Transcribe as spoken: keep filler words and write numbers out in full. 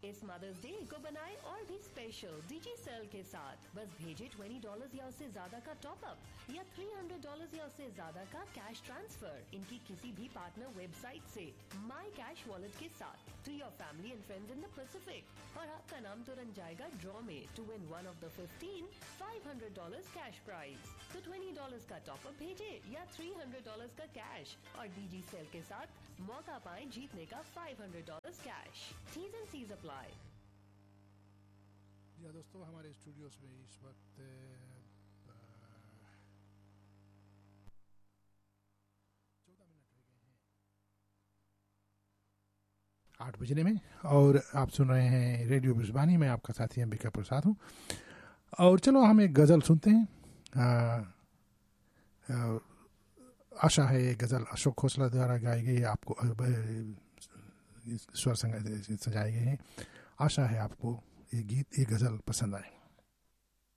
इस mother's day को बनाए और भी स्पेशल डिजी सेल के साथ। बस भेजे बीस डॉलर या उससे ज्यादा का टॉप अप या तीन सौ डॉलर या उससे ज्यादा का कैश ट्रांसफर इनकी किसी भी पार्टनर वेबसाइट से माई कैश वॉलेट के साथ to your family and friends in the Pacific, और आपका नाम तुरंत जाएगा ड्रॉ में to win one of the fifteen five hundred dollar cash prize. तो बीस डॉलर का टॉप अप भेजे या तीन सौ डॉलर का कैश और डीजी सेल के साथ मौका पाएं जीतने का पाँच सौ dollar cash. T's and C's apply। जी दोस्तों, हमारे स्टूडियोज में इस वक्त चौदह मिनट हो गए हैं आठ बजने में, और आप सुन रहे हैं रेडियो बिजबानी। मैं आपका साथी अंबिका प्रसाद हूँ। और चलो हम एक गज़ल सुनते हैं। आ, आ, आशा है ये गज़ल अशोक खोसला द्वारा गाई गई, आपको स्वर संगीत सजाए गए हैं। आशा है आपको ये गीत, ये गज़ल पसंद आए।